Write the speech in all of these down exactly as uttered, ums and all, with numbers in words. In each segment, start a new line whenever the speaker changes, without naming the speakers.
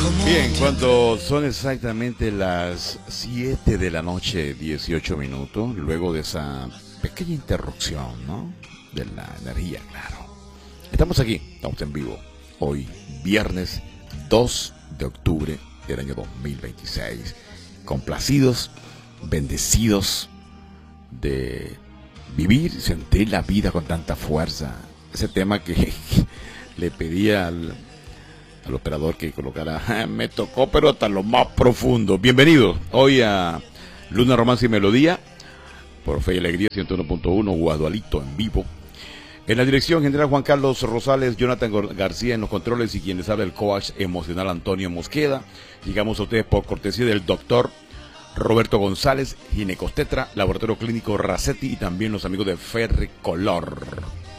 Bien, cuando son exactamente las siete de la noche, dieciocho minutos, luego de esa pequeña interrupción, ¿no? De la energía, claro. Estamos aquí, estamos en vivo, hoy, viernes dos de octubre del año dos mil veintiséis. Complacidos, bendecidos de vivir, sentir la vida con tanta fuerza. Ese tema que le pedía al... al operador que colocara, me tocó pero hasta lo más profundo. Bienvenidos hoy a Luna, Romance y Melodía por Fe y Alegría ciento uno punto uno, Guadualito en vivo. En la dirección general Juan Carlos Rosales, Jonathan García en los controles y quien les habla el coach emocional Antonio Mosqueda. Llegamos a ustedes por cortesía del doctor Roberto González, ginecostetra, laboratorio clínico Racetti y también los amigos de Ferricolor.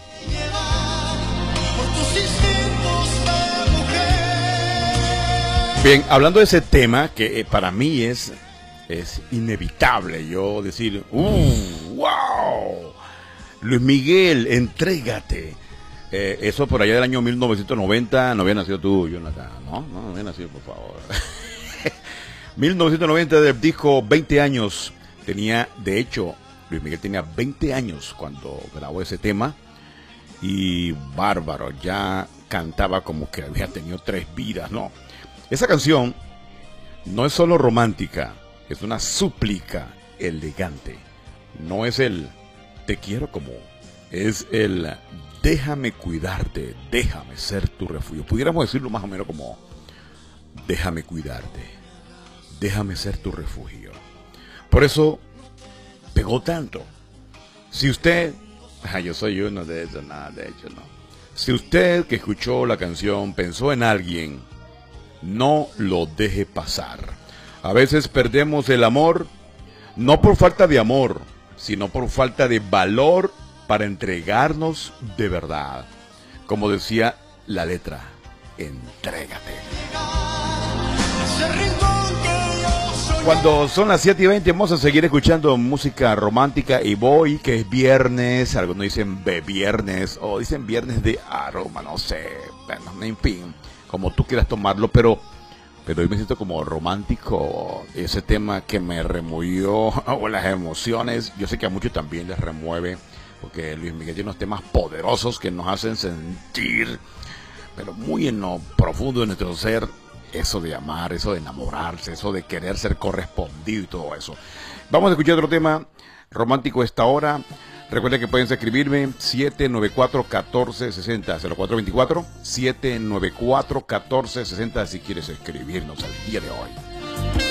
Bien, hablando de ese tema que eh, para mí es, es inevitable yo decir, ¡uh! ¡Wow! Luis Miguel, entrégate. Eh, eso por allá del año mil novecientos noventa, no había nacido tú, Jonathan, ¿no? No, no había nacido, por favor. mil novecientos noventa del disco veinte años, tenía, de hecho, Luis Miguel tenía veinte años cuando grabó ese tema y bárbaro, ya cantaba como que había tenido tres vidas, ¿no? Esa canción no es solo romántica, es una súplica elegante. No es el te quiero como, es el déjame cuidarte, déjame ser tu refugio. Pudiéramos decirlo más o menos como déjame cuidarte, déjame ser tu refugio. Por eso pegó tanto. Si usted, ah, yo soy uno de esos, nada, de hecho no. Si usted que escuchó la canción pensó en alguien, no lo deje pasar. A veces perdemos el amor, no por falta de amor, sino por falta de valor para entregarnos de verdad. Como decía la letra, entrégate. Cuando son las siete y veinte vamos a seguir escuchando música romántica y voy, que es viernes, algunos dicen de viernes o dicen viernes de aroma, no sé, bueno, en fin, como tú quieras tomarlo, pero pero hoy me siento como romántico, ese tema que me removió o las emociones. Yo sé que a muchos también les remueve, porque Luis Miguel tiene unos temas poderosos que nos hacen sentir, pero muy en lo profundo de nuestro ser, eso de amar, eso de enamorarse, eso de querer ser correspondido y todo eso. Vamos a escuchar otro tema romántico a esta hora. Recuerden que pueden escribirme siete nueve cuatro, uno cuatro seis cero, cero cuatro dos cuatro, siete nueve cuatro, uno cuatro seis cero si quieres escribirnos al día de hoy.